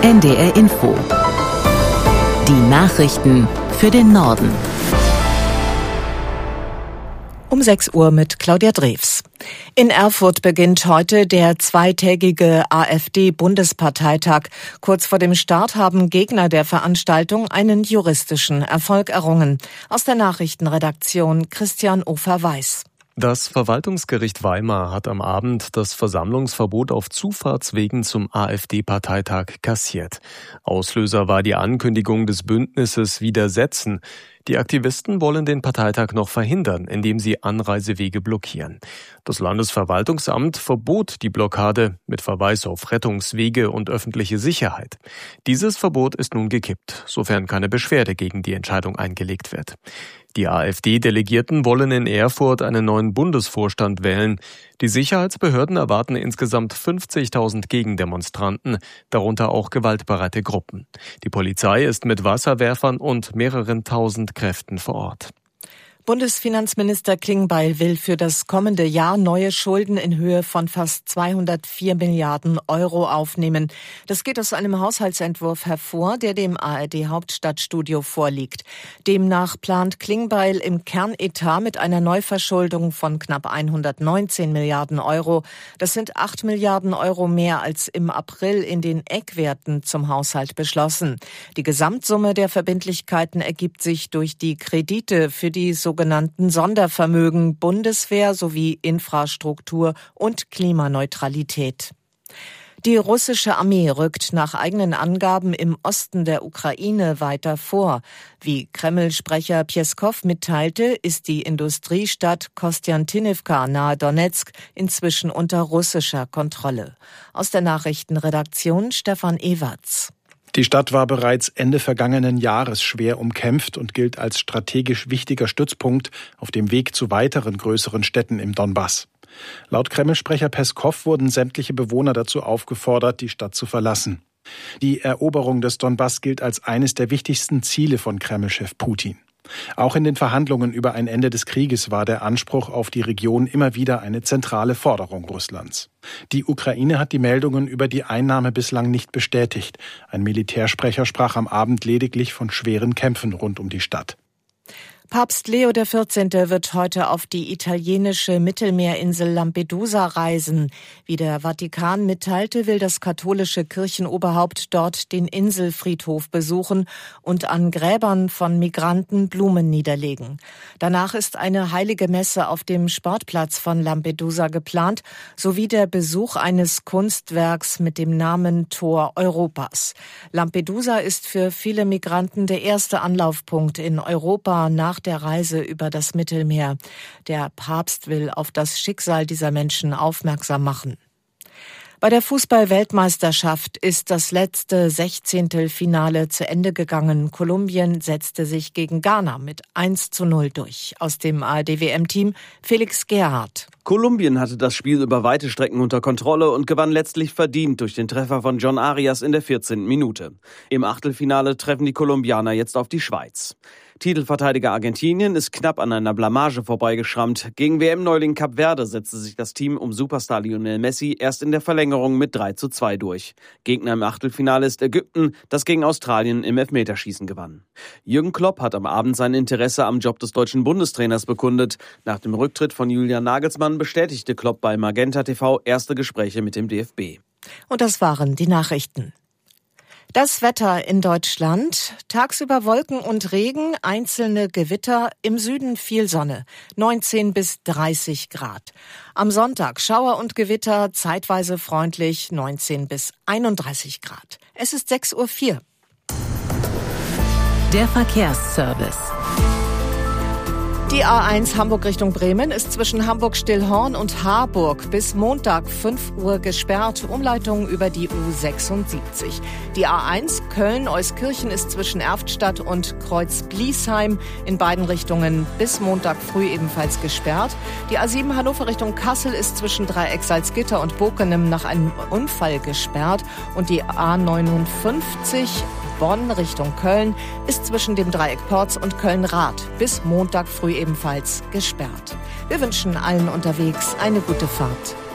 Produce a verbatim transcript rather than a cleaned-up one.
N D R Info. Die Nachrichten für den Norden. Um sechs Uhr mit Claudia Drews. In Erfurt beginnt heute der zweitägige AfD-Bundesparteitag. Kurz vor dem Start haben Gegner der Veranstaltung einen juristischen Erfolg errungen. Aus der Nachrichtenredaktion Christian Ofer-Weiß. Das Verwaltungsgericht Weimar hat am Abend das Versammlungsverbot auf Zufahrtswegen zum AfD-Parteitag kassiert. Auslöser war die Ankündigung des Bündnisses Widersetzen. Die Aktivisten wollen den Parteitag noch verhindern, indem sie Anreisewege blockieren. Das Landesverwaltungsamt verbot die Blockade mit Verweis auf Rettungswege und öffentliche Sicherheit. Dieses Verbot ist nun gekippt, sofern keine Beschwerde gegen die Entscheidung eingelegt wird. Die AfD-Delegierten wollen in Erfurt einen neuen Bundesvorstand wählen. Die Sicherheitsbehörden erwarten insgesamt fünfzigtausend Gegendemonstranten, darunter auch gewaltbereite Gruppen. Die Polizei ist mit Wasserwerfern und mehreren tausend Kräften vor Ort. Bundesfinanzminister Klingbeil will für das kommende Jahr neue Schulden in Höhe von fast zweihundertvier Milliarden Euro aufnehmen. Das geht aus einem Haushaltsentwurf hervor, der dem A R D-Hauptstadtstudio vorliegt. Demnach plant Klingbeil im Kernetat mit einer Neuverschuldung von knapp hundertneunzehn Milliarden Euro. Das sind acht Milliarden Euro mehr als im April in den Eckwerten zum Haushalt beschlossen. Die Gesamtsumme der Verbindlichkeiten ergibt sich durch die Kredite für die sogenannten Sondervermögen Bundeswehr sowie Infrastruktur und Klimaneutralität. Die russische Armee rückt nach eigenen Angaben im Osten der Ukraine weiter vor. Wie Kreml-Sprecher Pjeskow mitteilte, ist die Industriestadt Kostjantinivka nahe Donezk inzwischen unter russischer Kontrolle. Aus der Nachrichtenredaktion Stefan Ewerts. Die Stadt war bereits Ende vergangenen Jahres schwer umkämpft und gilt als strategisch wichtiger Stützpunkt auf dem Weg zu weiteren größeren Städten im Donbass. Laut Kreml-Sprecher Peskow wurden sämtliche Bewohner dazu aufgefordert, die Stadt zu verlassen. Die Eroberung des Donbass gilt als eines der wichtigsten Ziele von Kreml-Chef Putin. Auch in den Verhandlungen über ein Ende des Krieges war der Anspruch auf die Region immer wieder eine zentrale Forderung Russlands. Die Ukraine hat die Meldungen über die Einnahme bislang nicht bestätigt. Ein Militärsprecher sprach am Abend lediglich von schweren Kämpfen rund um die Stadt. Papst Leo der vierzehnte wird heute auf die italienische Mittelmeerinsel Lampedusa reisen. Wie der Vatikan mitteilte, will das katholische Kirchenoberhaupt dort den Inselfriedhof besuchen und an Gräbern von Migranten Blumen niederlegen. Danach ist eine heilige Messe auf dem Sportplatz von Lampedusa geplant, sowie der Besuch eines Kunstwerks mit dem Namen Tor Europas. Lampedusa ist für viele Migranten der erste Anlaufpunkt in Europa nach der Reise über das Mittelmeer. Der Papst will auf das Schicksal dieser Menschen aufmerksam machen. Bei der Fußball-Weltmeisterschaft ist das letzte Sechzehntelfinale zu Ende gegangen. Kolumbien setzte sich gegen Ghana mit eins zu null durch. Aus dem A R D-W M-Team Felix Gerhardt. Kolumbien hatte das Spiel über weite Strecken unter Kontrolle und gewann letztlich verdient durch den Treffer von John Arias in der vierzehnten Minute. Im Achtelfinale treffen die Kolumbianer jetzt auf die Schweiz. Titelverteidiger Argentinien ist knapp an einer Blamage vorbeigeschrammt. Gegen W M-Neuling Kap Verde setzte sich das Team um Superstar Lionel Messi erst in der Verlängerung mit drei zu zwei durch. Gegner im Achtelfinale ist Ägypten, das gegen Australien im Elfmeterschießen gewann. Jürgen Klopp hat am Abend sein Interesse am Job des deutschen Bundestrainers bekundet. Nach dem Rücktritt von Julian Nagelsmann bestätigte Klopp bei Magenta T V erste Gespräche mit dem D F B. Und das waren die Nachrichten. Das Wetter in Deutschland. Tagsüber Wolken und Regen, einzelne Gewitter, im Süden viel Sonne, neunzehn bis dreißig Grad. Am Sonntag Schauer und Gewitter, zeitweise freundlich, neunzehn bis einunddreißig Grad. Es ist sechs Uhr vier. Der Verkehrsservice. Die A eins Hamburg Richtung Bremen ist zwischen Hamburg-Stillhorn und Harburg bis Montag fünf Uhr gesperrt. Umleitung über die U sechsundsiebzig. Die A eins Köln-Euskirchen ist zwischen Erftstadt und Kreuz-Bliesheim in beiden Richtungen bis Montag früh ebenfalls gesperrt. Die A sieben Hannover Richtung Kassel ist zwischen Dreieck Salzgitter und Bokenem nach einem Unfall gesperrt. Und die A neunundfünfzig Bonn Richtung Köln ist zwischen dem Dreieck Porz und Köln-Rath bis Montag früh ebenfalls gesperrt. Wir wünschen allen unterwegs eine gute Fahrt.